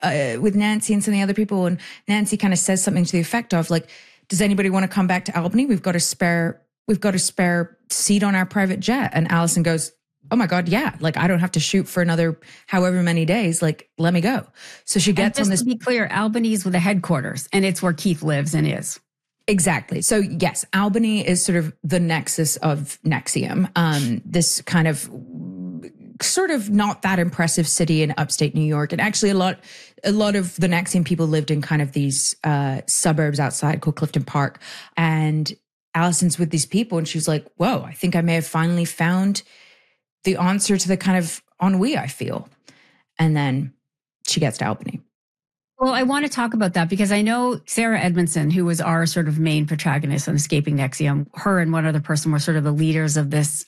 with Nancy and some of the other people. And Nancy kind of says something to the effect of like, does anybody want to come back to Albany? We've got a spare seat on our private jet. And Allison goes, oh my God, yeah. Like, I don't have to shoot for another however many days. Like, let me go. So she gets on this. To be clear, Albany's with the headquarters, and it's where Keith lives and is. Exactly. So yes, Albany is sort of the nexus of NXIVM. This kind of sort of not that impressive city in upstate New York. And actually a lot of the NXIVM people lived in kind of these suburbs outside called Clifton Park. And Allison's with these people and she's like, whoa, I think I may have finally found the answer to the kind of ennui I feel. And then she gets to Albany. Well, I want to talk about that because I know Sarah Edmondson, who was our sort of main protagonist on Escaping NXIVM, her and one other person were sort of the leaders of this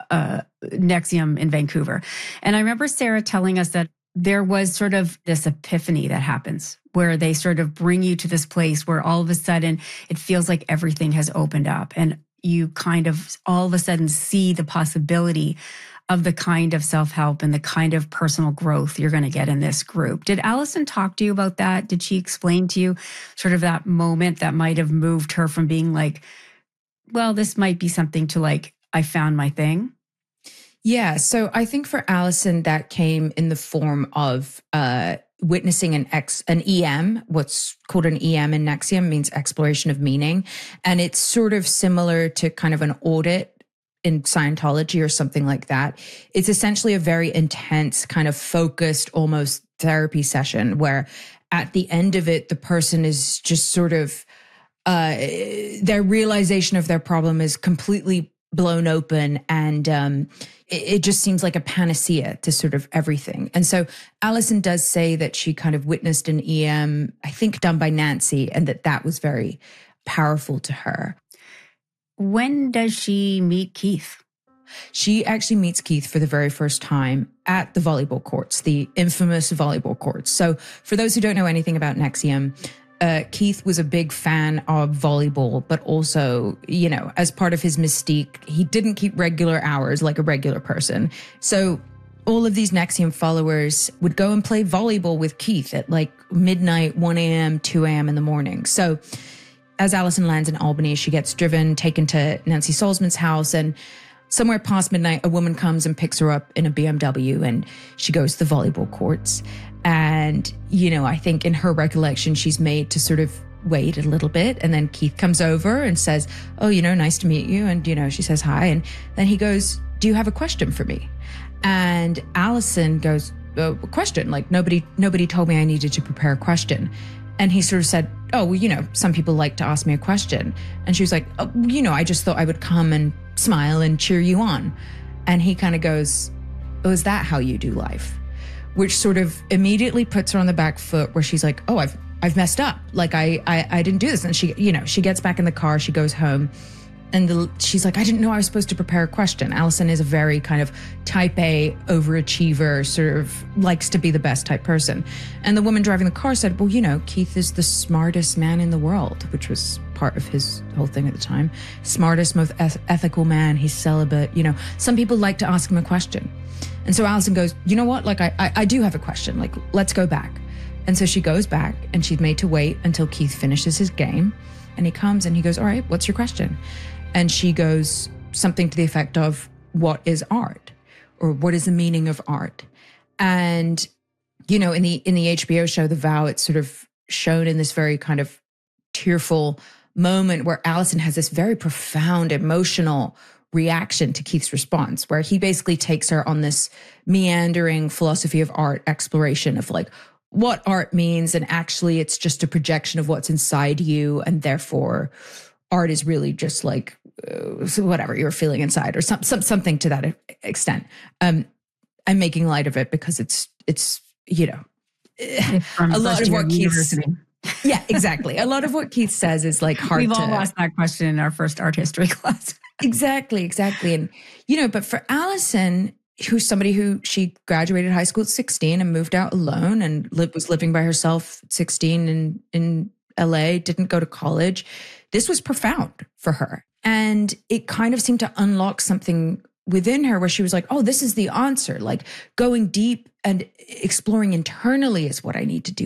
NXIVM in Vancouver. And I remember Sarah telling us that there was sort of this epiphany that happens where they sort of bring you to this place where all of a sudden it feels like everything has opened up and you kind of all of a sudden see the possibility of the kind of self-help and the kind of personal growth you're going to get in this group. Did Allison talk to you about that? Did she explain to you sort of that moment that might have moved her from being like, well, this might be something to like, I found my thing? Yeah. So I think for Allison, that came in the form of witnessing an EM, what's called an EM in NXIVM means exploration of meaning. And it's sort of similar to kind of an audit in Scientology or something like that. It's essentially a very intense kind of focused, almost therapy session where at the end of it, the person is just sort of, their realization of their problem is completely blown open and it just seems like a panacea to sort of everything. And so Allison does say that she kind of witnessed an EM, I think done by Nancy, and that was very powerful to her. When does she meet Keith? She actually meets Keith for the very first time at the volleyball courts, the infamous volleyball courts. So for those who don't know anything about NXIVM, Keith was a big fan of volleyball, but also, you know, as part of his mystique, he didn't keep regular hours like a regular person. So all of these NXIVM followers would go and play volleyball with Keith at like midnight, 1 a.m., 2 a.m. in the morning. So as Allison lands in Albany, she gets taken to Nancy Salzman's house, and somewhere past midnight, a woman comes and picks her up in a BMW, and she goes to the volleyball courts. And, you know, I think in her recollection, she's made to sort of wait a little bit. And then Keith comes over and says, oh, you know, nice to meet you. And, you know, she says hi. And then he goes, do you have a question for me? And Allison goes, a question? Like nobody told me I needed to prepare a question. And he sort of said, oh, well, you know, some people like to ask me a question. And she was like, oh, you know, I just thought I would come and smile and cheer you on. And he kind of goes, oh, is that how you do life? Which sort of immediately puts her on the back foot where she's like, oh, I've messed up. Like I didn't do this. And she, you know, she gets back in the car, she goes home. And she's like, I didn't know I was supposed to prepare a question. Allison is a very kind of type A overachiever, sort of likes to be the best type person. And the woman driving the car said, well, you know, Keith is the smartest man in the world, which was part of his whole thing at the time. Smartest, most ethical man. He's celibate. You know, some people like to ask him a question. And so Allison goes, you know what? Like, I do have a question. Like, let's go back. And so she goes back and she's made to wait until Keith finishes his game. And he comes and he goes, all right, what's your question? And she goes something to the effect of, what is art? Or what is the meaning of art? And, you know, in the HBO show, The Vow, it's sort of shown in this very kind of tearful moment where Allison has this very profound emotional reaction to Keith's response, where he basically takes her on this meandering philosophy of art exploration of like what art means. And actually it's just a projection of what's inside you. And therefore art is really just like whatever you're feeling inside or something to that extent. I'm making light of it because it's you know, a lot of what Keith, yeah, exactly. A lot of what Keith says is like hard We've all asked that question in our first art history class. Exactly. And, you know, but for Allison, who's somebody who she graduated high school at 16 and moved out alone and was living by herself at 16 in LA, didn't go to college. This was profound for her. And it kind of seemed to unlock something within her where she was like, oh, this is the answer. Like going deep and exploring internally is what I need to do.